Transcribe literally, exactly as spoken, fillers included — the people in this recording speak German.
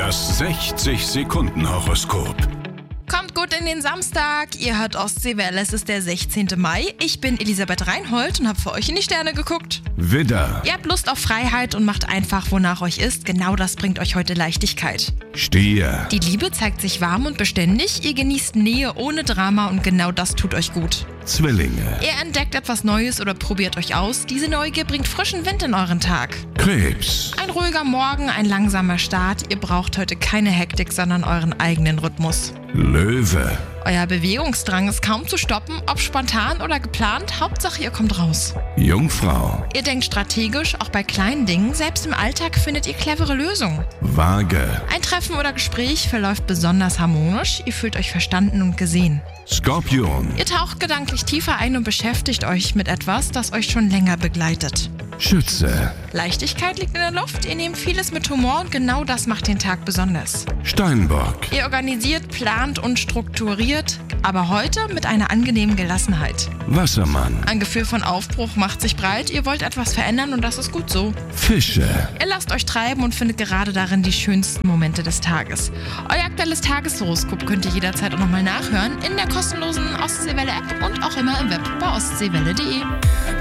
Das sechzig-Sekunden-Horoskop. Kommt gut in den Samstag. Ihr hört Ostseewelle, es ist der sechzehnte Mai. Ich bin Elisabeth Reinhold und habe für euch in die Sterne geguckt. Widder, Ihr habt Lust auf Freiheit und macht einfach, wonach euch ist. Genau das bringt euch heute Leichtigkeit. Stier, Die Liebe zeigt sich warm und beständig. Ihr genießt Nähe ohne Drama und genau das tut euch gut. Zwillinge, Ihr entdeckt etwas Neues oder probiert euch aus. Diese Neugier bringt frischen Wind in euren Tag. Krebs, Ein ruhiger Morgen, ein langsamer Start. Ihr braucht heute keine Hektik, sondern euren eigenen Rhythmus. Löwe, Euer Bewegungsdrang ist kaum zu stoppen, ob spontan oder geplant, Hauptsache ihr kommt raus. Jungfrau, Ihr denkt strategisch, auch bei kleinen Dingen, selbst im Alltag findet ihr clevere Lösungen. Waage, Ein Treffen oder Gespräch verläuft besonders harmonisch, ihr fühlt euch verstanden und gesehen. Skorpion, Ihr taucht gedanklich tiefer ein und beschäftigt euch mit etwas, das euch schon länger begleitet. Schütze, Leichtigkeit liegt in der Luft, ihr nehmt vieles mit Humor und genau das macht den Tag besonders. Steinbock, Ihr organisiert, plant und strukturiert, aber heute mit einer angenehmen Gelassenheit. Wassermann, Ein Gefühl von Aufbruch macht sich breit, ihr wollt etwas verändern und das ist gut so. Fische, Ihr lasst euch treiben und findet gerade darin die schönsten Momente des Tages. Euer aktuelles Tageshoroskop könnt ihr jederzeit auch nochmal nachhören in der kostenlosen Ostseewelle-App und auch immer im Web bei ostseewelle punkt de.